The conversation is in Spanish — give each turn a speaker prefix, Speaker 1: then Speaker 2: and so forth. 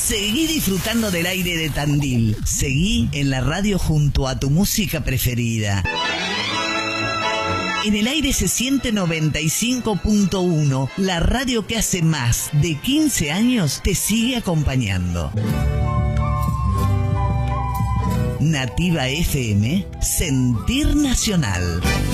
Speaker 1: Seguí disfrutando del aire de Tandil. Seguí en la radio junto a tu música preferida. En el aire se siente 95.1, la radio que hace más de 15 años te sigue acompañando. Nativa FM, Sentir Nacional.